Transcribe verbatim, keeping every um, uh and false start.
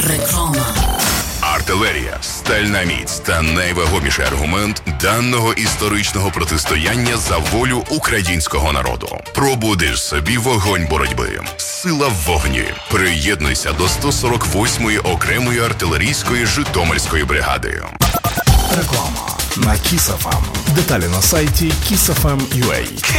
Реклама. Артилерія, стальна міць та найвагоміший аргумент даного історичного протистояння за волю українського народу. Пробудиш собі вогонь боротьби. Сила в вогні. Приєднуйся до сто сорок восьмої окремої артилерійської Житомирської бригади. Реклама на Kiss еф ем. Деталі на сайті kiss еф ем крапка ю а.